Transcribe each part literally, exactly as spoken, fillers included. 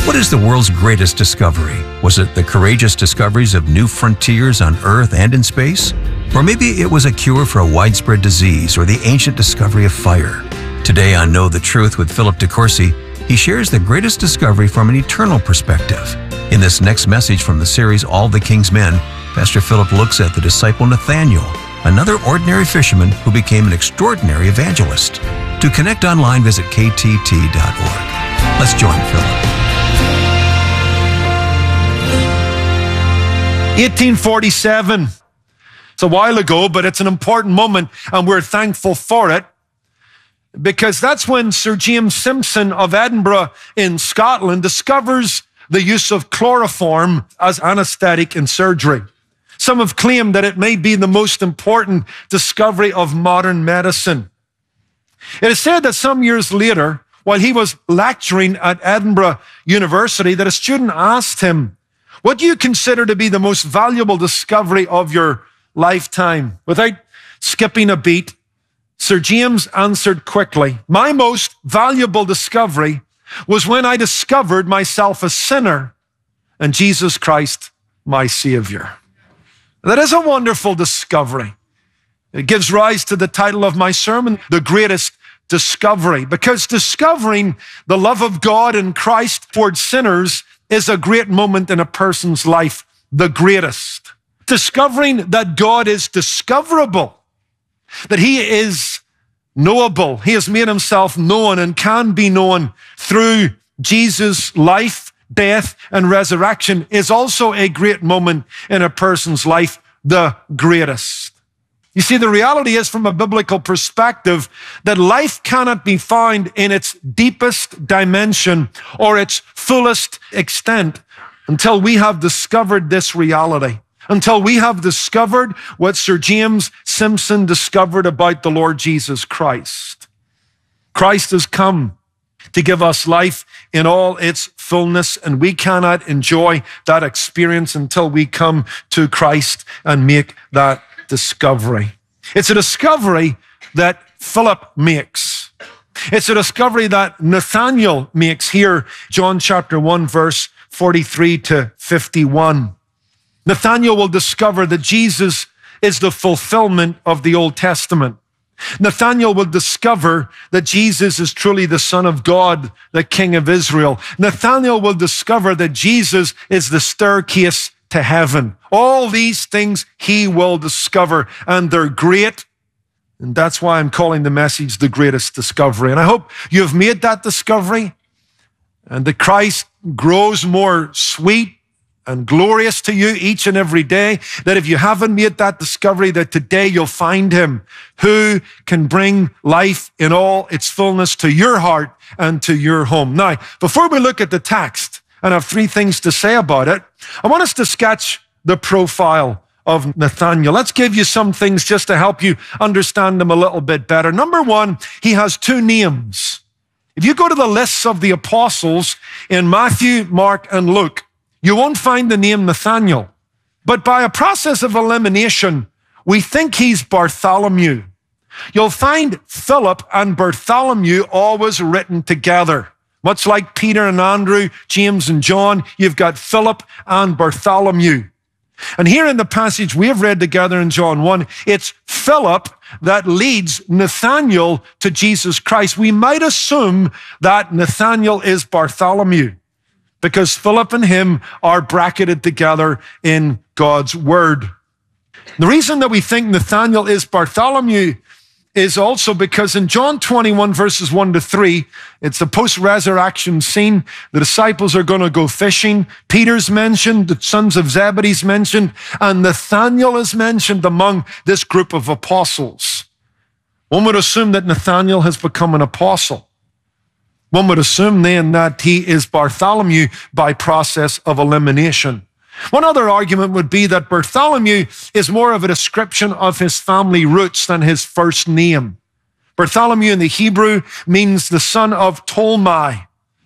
What is the world's greatest discovery? Was it the courageous discoveries of new frontiers on Earth and in space? Or maybe it was a cure for a widespread disease or the ancient discovery of fire. Today on Know the Truth with Philip DeCourcy, he shares the greatest discovery from an eternal perspective. In this next message from the series All the King's Men, Pastor Philip looks at the disciple Nathanael, another ordinary fisherman who became an extraordinary evangelist. To connect online, visit k t t dot org. Let's join Philip. eighteen forty-seven. It's a while ago, but it's an important moment, and we're thankful for it, because that's when Sir James Simpson of Edinburgh in Scotland discovers the use of chloroform as anesthetic in surgery. Some have claimed that it may be the most important discovery of modern medicine. It is said that some years later, while he was lecturing at Edinburgh University, that a student asked him, "What do you consider to be the most valuable discovery of your lifetime?" Without skipping a beat, Sir James answered quickly, "My most valuable discovery was when I discovered myself a sinner and Jesus Christ my Savior." That is a wonderful discovery. It gives rise to the title of my sermon, The Greatest Discovery, because discovering the love of God in Christ towards sinners is a great moment in a person's life, the greatest. Discovering that God is discoverable, that he is knowable. He has made himself known and can be known through Jesus' life, death, and resurrection is also a great moment in a person's life, the greatest. You see, the reality is, from a biblical perspective, that life cannot be found in its deepest dimension or its fullest extent until we have discovered this reality, until we have discovered what Sir James Simpson discovered about the Lord Jesus Christ. Christ has come to give us life in all its fullness, and we cannot enjoy that experience until we come to Christ and make that discovery. It's a discovery that Philip makes. It's a discovery that Nathanael makes here, John chapter one, verse forty-three to fifty-one. Nathanael will discover that Jesus is the fulfillment of the Old Testament. Nathanael will discover that Jesus is truly the Son of God, the King of Israel. Nathanael will discover that Jesus is the staircase to heaven. All these things he will discover, and they're great. And that's why I'm calling the message The Greatest Discovery. And I hope you have made that discovery, and that Christ grows more sweet and glorious to you each and every day, that if you haven't made that discovery, that today you'll find him who can bring life in all its fullness to your heart and to your home. Now, before we look at the text, and I have three things to say about it, I want us to sketch the profile of Nathanael. Let's give you some things just to help you understand him a little bit better. Number one, he has two names. If you go to the lists of the apostles in Matthew, Mark, and Luke, you won't find the name Nathanael. But by a process of elimination, we think he's Bartholomew. You'll find Philip and Bartholomew always written together. Much like Peter and Andrew, James and John, you've got Philip and Bartholomew. And here in the passage we have read together in John one, it's Philip that leads Nathanael to Jesus Christ. We might assume that Nathanael is Bartholomew, because Philip and him are bracketed together in God's word. The reason that we think Nathanael is Bartholomew is also because in John twenty-one, verses one to three, it's a post-resurrection scene. The disciples are going to go fishing. Peter's mentioned, the sons of Zebedee's mentioned, and Nathanael is mentioned among this group of apostles. One would assume that Nathanael has become an apostle. One would assume then that he is Bartholomew by process of elimination. One other argument would be that Bartholomew is more of a description of his family roots than his first name. Bartholomew in the Hebrew means the son of Ptolemy.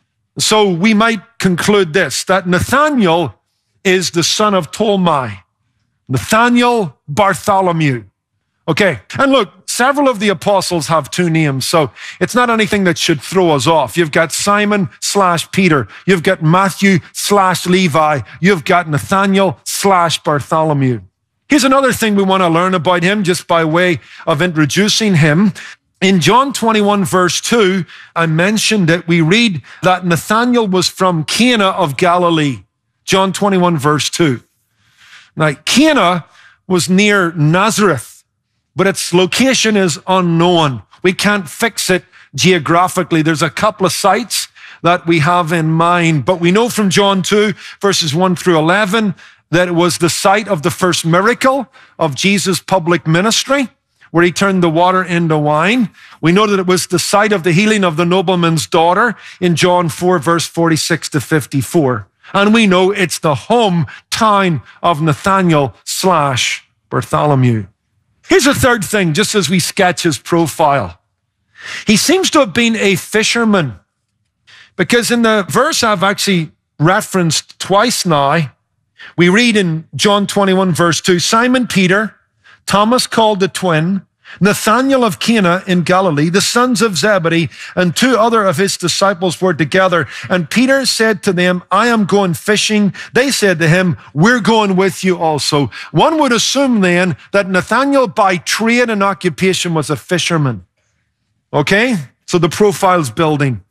So we might conclude this, that Nathanael is the son of Ptolemy. Nathanael Bartholomew. Okay, and look, several of the apostles have two names, so it's not anything that should throw us off. You've got Simon slash Peter. You've got Matthew slash Levi. You've got Nathaniel slash Bartholomew. Here's another thing we want to learn about him, just by way of introducing him. In John twenty-one, verse two, I mentioned it. We read that Nathanael was from Cana of Galilee. John twenty-one, verse two. Now, Cana was near Nazareth, but its location is unknown. We can't fix it geographically. There's a couple of sites that we have in mind, but we know from John two, verses one through eleven, that it was the site of the first miracle of Jesus' public ministry, where he turned the water into wine. We know that it was the site of the healing of the nobleman's daughter in John four, verse forty-six to fifty-four. And we know it's the hometown of Nathanael slash Bartholomew. Here's a third thing, just as we sketch his profile. He seems to have been a fisherman, because in the verse I've actually referenced twice now, we read in John twenty-one, verse two, Simon Peter, Thomas called the twin, Nathanael of Cana in Galilee, the sons of Zebedee, and two other of his disciples were together. And Peter said to them, I am going fishing. They said to him, we're going with you also. One would assume then that Nathanael by trade and occupation was a fisherman. Okay? So the profile's building.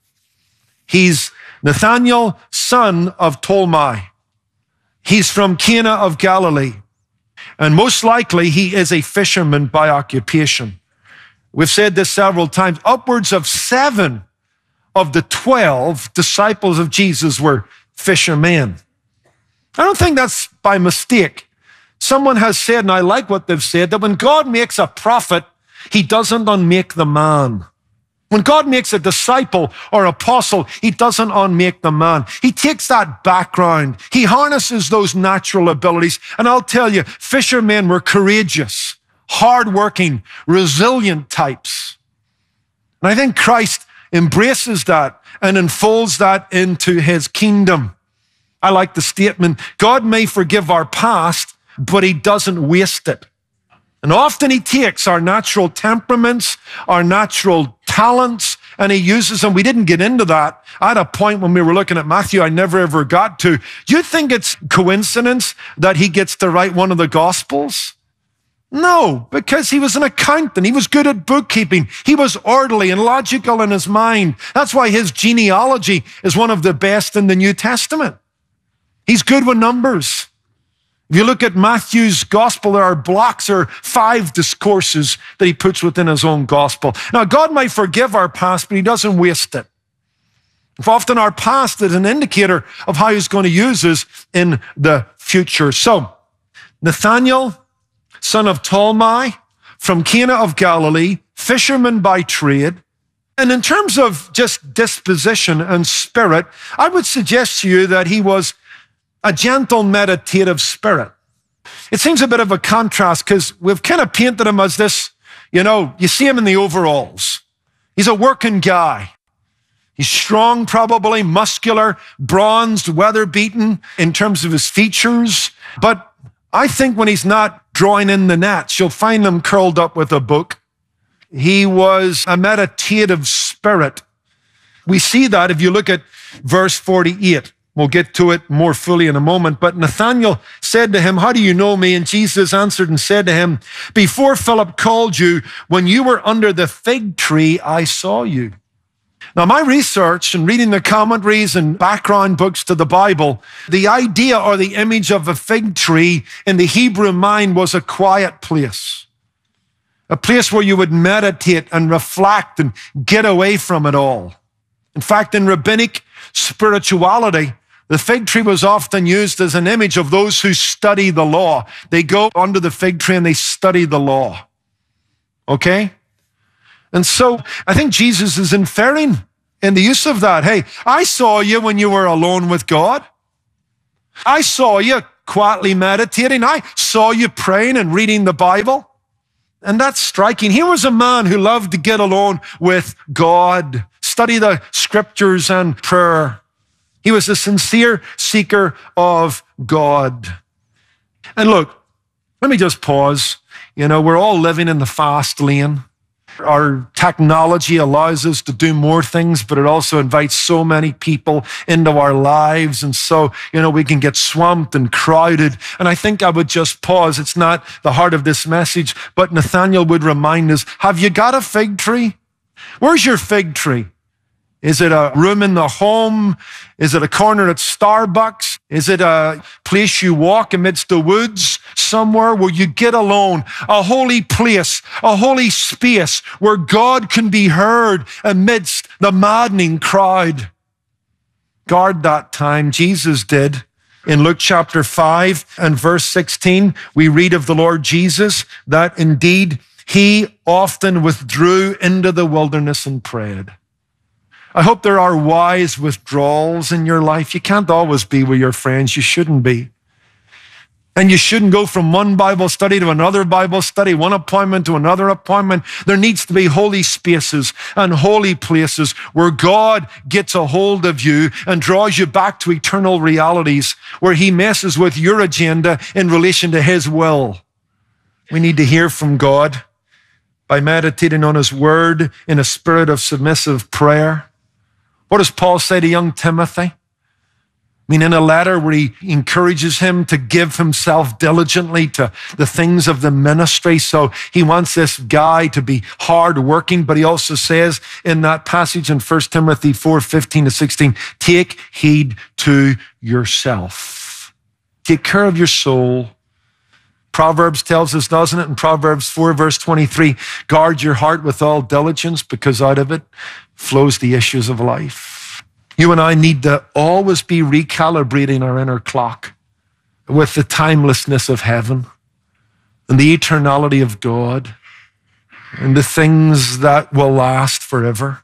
He's Nathanael, son of Ptolemy. He's from Cana of Galilee. And most likely, he is a fisherman by occupation. We've said this several times. Upwards of seven of the twelve disciples of Jesus were fishermen. I don't think that's by mistake. Someone has said, and I like what they've said, that when God makes a prophet, he doesn't unmake the man. When God makes a disciple or apostle, he doesn't unmake the man. He takes that background. He harnesses those natural abilities. And I'll tell you, fishermen were courageous, hardworking, resilient types. And I think Christ embraces that and unfolds that into his kingdom. I like the statement, God may forgive our past, but he doesn't waste it. And often he takes our natural temperaments, our natural talents, and he uses them. We didn't get into that. I had a point when we were looking at Matthew I never ever got to. Do you think it's coincidence that he gets to write one of the Gospels? No, because he was an accountant. He was good at bookkeeping. He was orderly and logical in his mind. That's why his genealogy is one of the best in the New Testament. He's good with numbers. If you look at Matthew's gospel, there are blocks or five discourses that he puts within his own gospel. Now, God might forgive our past, but he doesn't waste it. Often our past is an indicator of how he's going to use us in the future. So, Nathanael, son of Ptolemy, from Cana of Galilee, fisherman by trade. And in terms of just disposition and spirit, I would suggest to you that he was a gentle, meditative spirit. It seems a bit of a contrast because we've kind of painted him as this, you know, you see him in the overalls. He's a working guy. He's strong, probably, muscular, bronzed, weather-beaten in terms of his features. But I think when he's not drawing in the nets, you'll find him curled up with a book. He was a meditative spirit. We see that if you look at verse forty-eight. We'll get to it more fully in a moment. But Nathanael said to him, how do you know me? And Jesus answered and said to him, before Philip called you, when you were under the fig tree, I saw you. Now, my research and reading the commentaries and background books to the Bible, the idea or the image of a fig tree in the Hebrew mind was a quiet place, a place where you would meditate and reflect and get away from it all. In fact, in rabbinic spirituality, the fig tree was often used as an image of those who study the law. They go under the fig tree and they study the law. Okay? And so I think Jesus is inferring in the use of that, hey, I saw you when you were alone with God. I saw you quietly meditating. I saw you praying and reading the Bible. And that's striking. Here was a man who loved to get alone with God, study the scriptures and prayer. He was a sincere seeker of God. And look, let me just pause. You know, we're all living in the fast lane. Our technology allows us to do more things, but it also invites so many people into our lives. And so, you know, we can get swamped and crowded. And I think I would just pause. It's not the heart of this message, but Nathanael would remind us, have you got a fig tree? Where's your fig tree? Is it a room in the home? Is it a corner at Starbucks? Is it a place you walk amidst the woods somewhere where you get alone? A holy place, a holy space where God can be heard amidst the maddening crowd. Guard that time. Jesus did. In Luke chapter five and verse sixteen, we read of the Lord Jesus that indeed he often withdrew into the wilderness and prayed. I hope there are wise withdrawals in your life. You can't always be with your friends. You shouldn't be. And you shouldn't go from one Bible study to another Bible study, one appointment to another appointment. There needs to be holy spaces and holy places where God gets a hold of you and draws you back to eternal realities, where he messes with your agenda in relation to his will. We need to hear from God by meditating on his word in a spirit of submissive prayer. What does Paul say to young Timothy? I mean, in a letter where he encourages him to give himself diligently to the things of the ministry. So he wants this guy to be hardworking, but he also says in that passage in First Timothy four, fifteen to sixteen, take heed to yourself. Take care of your soul. Proverbs tells us, doesn't it? In Proverbs four, verse twenty-three, guard your heart with all diligence, because out of it flows the issues of life. You and I need to always be recalibrating our inner clock with the timelessness of heaven and the eternality of God and the things that will last forever.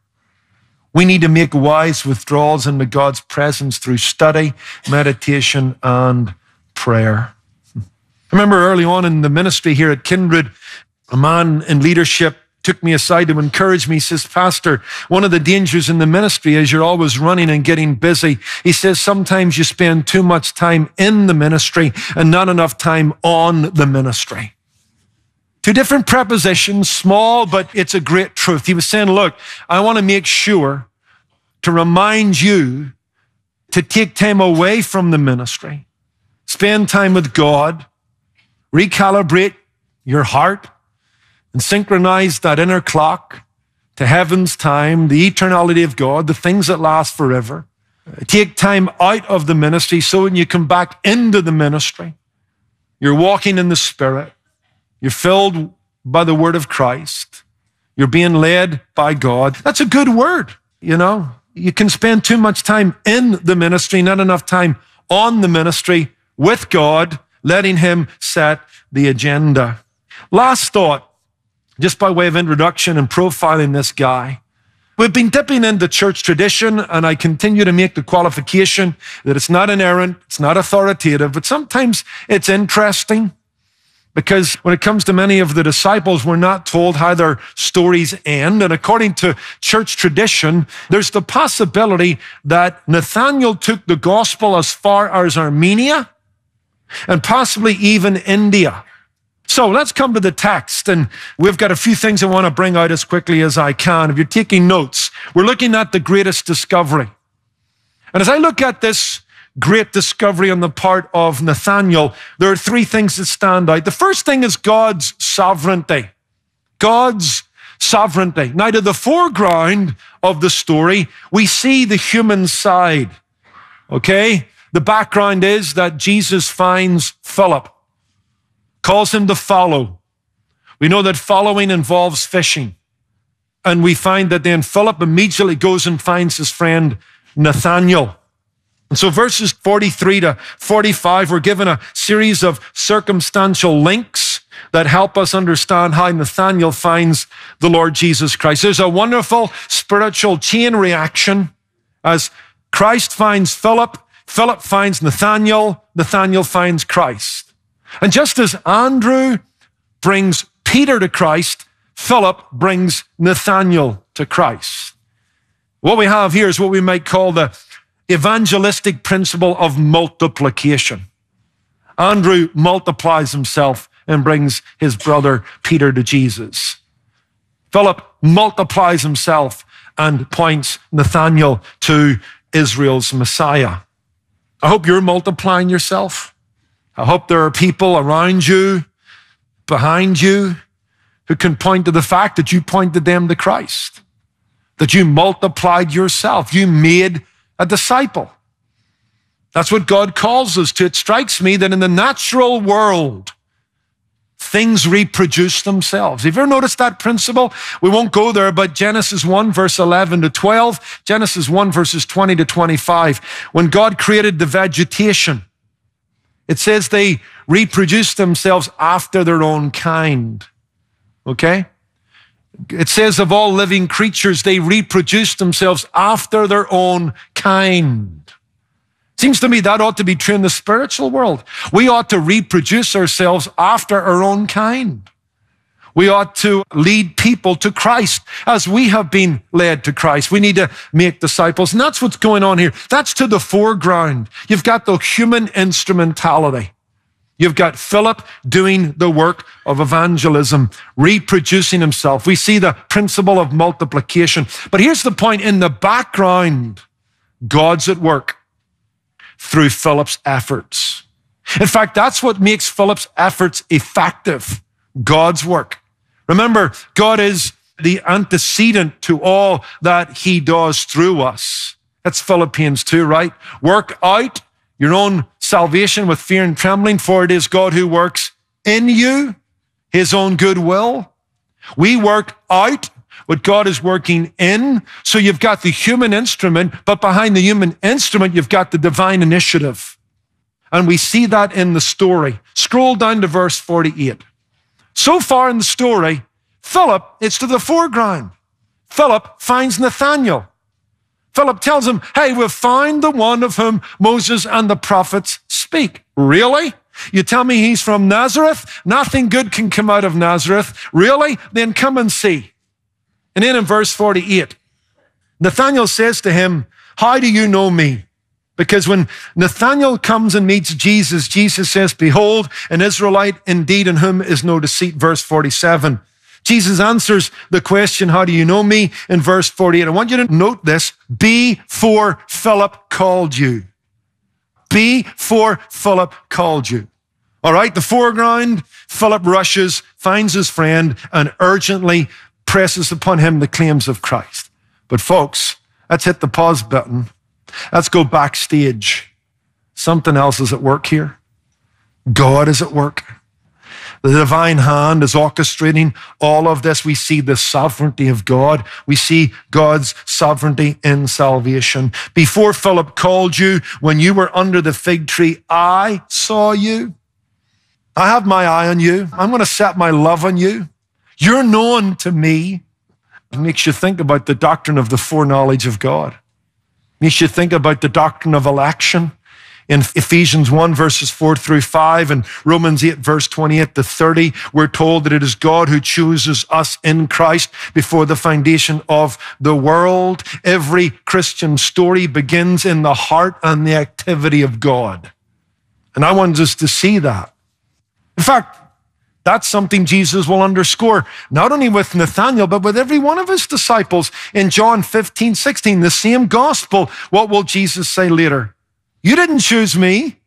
We need to make wise withdrawals into God's presence through study, meditation, and prayer. I remember early on in the ministry here at Kindred, a man in leadership took me aside to encourage me. He says, Pastor, one of the dangers in the ministry is you're always running and getting busy. He says, sometimes you spend too much time in the ministry and not enough time on the ministry. Two different prepositions, small, but it's a great truth. He was saying, look, I want to make sure to remind you to take time away from the ministry, spend time with God, recalibrate your heart, and synchronize that inner clock to heaven's time, the eternality of God, the things that last forever. Take time out of the ministry so when you come back into the ministry, you're walking in the Spirit, you're filled by the word of Christ, you're being led by God. That's a good word, you know. You can spend too much time in the ministry, not enough time on the ministry with God, letting him set the agenda. Last thought, just by way of introduction and profiling this guy. We've been dipping into church tradition, and I continue to make the qualification that it's not inerrant, it's not authoritative, but sometimes it's interesting because when it comes to many of the disciples, we're not told how their stories end. And according to church tradition, there's the possibility that Nathanael took the gospel as far as Armenia and possibly even India. So let's come to the text, and we've got a few things I want to bring out as quickly as I can. If you're taking notes, we're looking at the greatest discovery. And as I look at this great discovery on the part of Nathanael, there are three things that stand out. The first thing is God's sovereignty. God's sovereignty. Now, to the foreground of the story, we see the human side, okay? The background is that Jesus finds Philip, calls him to follow. We know that following involves fishing. And we find that then Philip immediately goes and finds his friend Nathanael. And so verses forty-three to forty-five, we're given a series of circumstantial links that help us understand how Nathanael finds the Lord Jesus Christ. There's a wonderful spiritual chain reaction as Christ finds Philip, Philip finds Nathanael, Nathanael finds Christ. And just as Andrew brings Peter to Christ, Philip brings Nathanael to Christ. What we have here is what we might call the evangelistic principle of multiplication. Andrew multiplies himself and brings his brother Peter to Jesus. Philip multiplies himself and points Nathanael to Israel's Messiah. I hope you're multiplying yourself. I hope there are people around you, behind you, who can point to the fact that you pointed them to Christ, that you multiplied yourself, you made a disciple. That's what God calls us to. It strikes me that in the natural world, things reproduce themselves. Have you ever noticed that principle? We won't go there, but Genesis one, verse eleven to twelve, Genesis one, verses twenty to twenty-five, when God created the vegetation, it says they reproduced themselves after their own kind. Okay? It says of all living creatures, they reproduce themselves after their own kind. Seems to me that ought to be true in the spiritual world. We ought to reproduce ourselves after our own kind. We ought to lead people to Christ as we have been led to Christ. We need to make disciples. And that's what's going on here. That's to the foreground. You've got the human instrumentality. You've got Philip doing the work of evangelism, reproducing himself. We see the principle of multiplication. But here's the point. In the background, God's at work through Philip's efforts. In fact, that's what makes Philip's efforts effective. God's work. Remember, God is the antecedent to all that he does through us. That's Philippians two, right? Work out your own salvation with fear and trembling, for it is God who works in you, his own good will. We work out what God is working in. So you've got the human instrument, but behind the human instrument, you've got the divine initiative. And we see that in the story. Scroll down to verse forty-eight. So far in the story, Philip, it's to the foreground. Philip finds Nathanael. Philip tells him, hey, we've found the one of whom Moses and the prophets speak. Really? You tell me he's from Nazareth? Nothing good can come out of Nazareth. Really? Then come and see. And then in verse forty-eight, Nathanael says to him, how do you know me? Because when Nathanael comes and meets Jesus, Jesus says, behold, an Israelite indeed in whom is no deceit. Verse forty-seven. Jesus answers the question, how do you know me? In verse forty-eight. I want you to note this. Before Philip called you. Before Philip called you. All right, the foreground, Philip rushes, finds his friend, and urgently presses upon him the claims of Christ. But folks, let's hit the pause button. Let's go backstage. Something else is at work here. God is at work. The divine hand is orchestrating all of this. We see the sovereignty of God. We see God's sovereignty in salvation. Before Philip called you, when you were under the fig tree, I saw you. I have my eye on you. I'm going to set my love on you. You're known to me. It makes you think about the doctrine of the foreknowledge of God. It makes you think about the doctrine of election. In Ephesians one, verses four through five, and Romans eight, verse twenty-eight to thirty, we're told that it is God who chooses us in Christ before the foundation of the world. Every Christian story begins in the heart and the activity of God. And I want us to see that. In fact, that's something Jesus will underscore, not only with Nathanael, but with every one of his disciples. In John fifteen, sixteen, the same gospel, what will Jesus say later? You didn't choose me.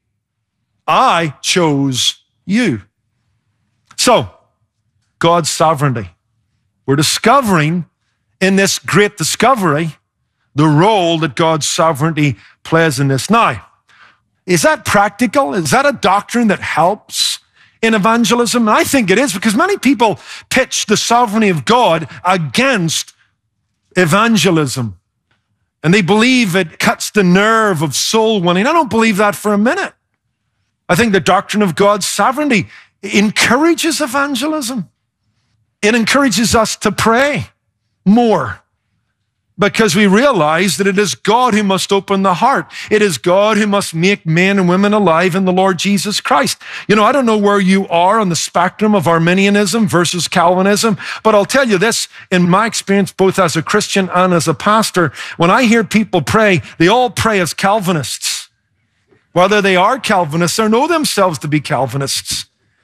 I chose you. So, God's sovereignty. We're discovering in this great discovery the role that God's sovereignty plays in this. Now, is that practical? Is that a doctrine that helps in evangelism? And I think it is, because many people pitch the sovereignty of God against evangelism. And they believe it cuts the nerve of soul winning. I don't believe that for a minute. I think the doctrine of God's sovereignty encourages evangelism. It encourages us to pray more, because we realize that it is God who must open the heart. It is God who must make men and women alive in the Lord Jesus Christ. You know, I don't know where you are on the spectrum of Arminianism versus Calvinism, but I'll tell you this, in my experience, both as a Christian and as a pastor, when I hear people pray, they all pray as Calvinists. Whether they are Calvinists or know themselves to be Calvinists.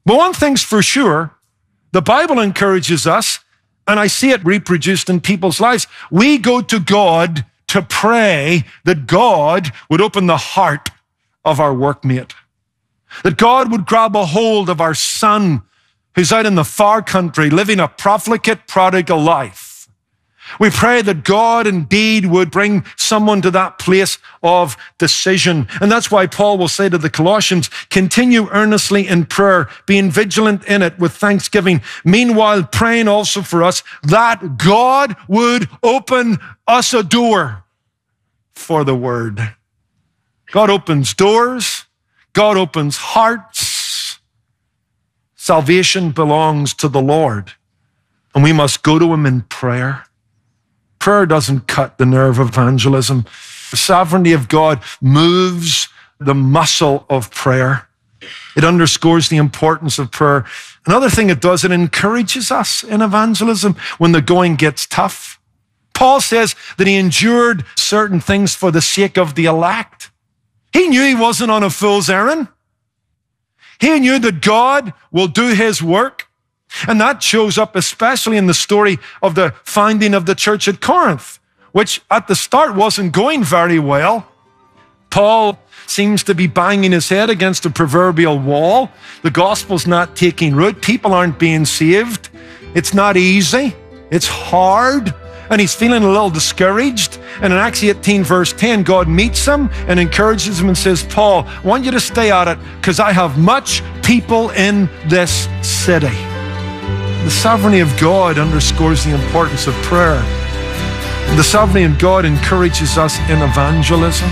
But one thing's for sure, the Bible encourages us, and I see it reproduced in people's lives. We go to God to pray that God would open the heart of our workmate, that God would grab a hold of our son who's out in the far country living a profligate, prodigal life. We pray that God indeed would bring someone to that place of decision. And that's why Paul will say to the Colossians, continue earnestly in prayer, being vigilant in it with thanksgiving. Meanwhile, praying also for us that God would open us a door for the word. God opens doors. God opens hearts. Salvation belongs to the Lord, and we must go to him in prayer. Prayer doesn't cut the nerve of evangelism. The sovereignty of God moves the muscle of prayer. It underscores the importance of prayer. Another thing it does, it encourages us in evangelism when the going gets tough. Paul says that he endured certain things for the sake of the elect. He knew he wasn't on a fool's errand. He knew that God will do his work. And that shows up especially in the story of the founding of the church at Corinth, which at the start wasn't going very well. Paul seems to be banging his head against a proverbial wall. The gospel's not taking root. People aren't being saved. It's not easy. It's hard. And he's feeling a little discouraged. And in Acts eighteen, verse ten, God meets him and encourages him and says, Paul, I want you to stay at it because I have much people in this city. The sovereignty of God underscores the importance of prayer. The sovereignty of God encourages us in evangelism.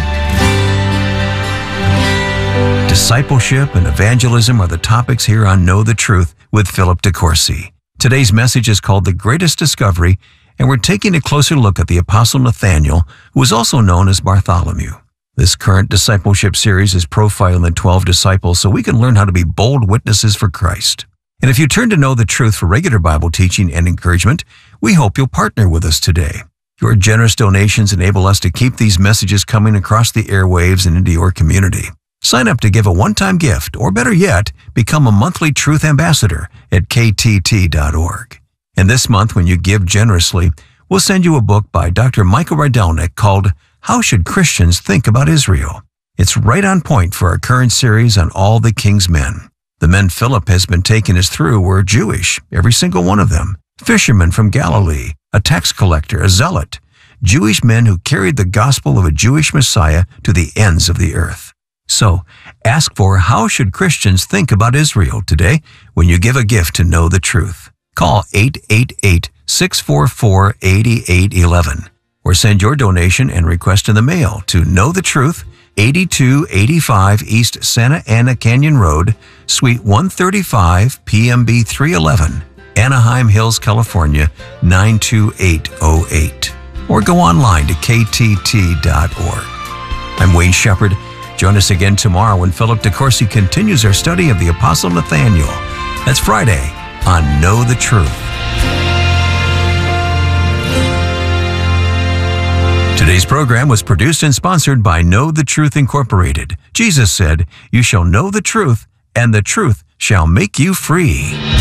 Discipleship and evangelism are the topics here on Know the Truth with Philip DeCourcy. Today's message is called The Greatest Discovery, and we're taking a closer look at the Apostle Nathanael, who is also known as Bartholomew. This current discipleship series is profiling the twelve disciples so we can learn how to be bold witnesses for Christ. And if you turn to Know the Truth for regular Bible teaching and encouragement, we hope you'll partner with us today. Your generous donations enable us to keep these messages coming across the airwaves and into your community. Sign up to give a one-time gift, or better yet, become a monthly Truth Ambassador at K T T dot org. And this month, when you give generously, we'll send you a book by Doctor Michael Rydelnik called How Should Christians Think About Israel? It's right on point for our current series on all the king's men. The men Philip has been taking us through were Jewish, every single one of them. Fishermen from Galilee, a tax collector, a zealot. Jewish men who carried the gospel of a Jewish Messiah to the ends of the earth. So, ask for How Should Christians Think About Israel today when you give a gift to Know the Truth. Call eight eight eight, six four four, eight eight one one or send your donation and request in the mail to Know the Truth, eighty-two eighty-five East Santa Ana Canyon Road, Suite one thirty-five, P M B three eleven, Anaheim Hills, California, nine two eight oh eight. Or go online to K T T dot org. I'm Wayne Shepherd. Join us again tomorrow when Philip DeCourcy continues our study of the Apostle Nathanael. That's Friday on Know the Truth. Today's program was produced and sponsored by Know the Truth Incorporated. Jesus said, "You shall know the truth, and the truth shall make you free."